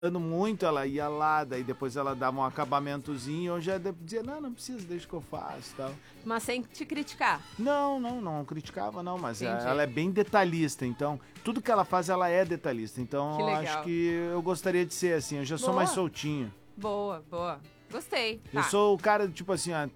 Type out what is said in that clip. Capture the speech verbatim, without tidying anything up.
dando muito, ela ia lá, daí depois ela dava um acabamentozinho, eu já dizia, não, não precisa, deixa que eu faço e tal. Mas sem te criticar. Não, não, não criticava não, mas Entendi. ela é bem detalhista, então tudo que ela faz, ela é detalhista, então Que eu legal. acho que eu gostaria de ser assim, eu já sou Boa. mais soltinho. Boa, boa. Gostei. Eu Tá. sou o cara, tipo assim, ó,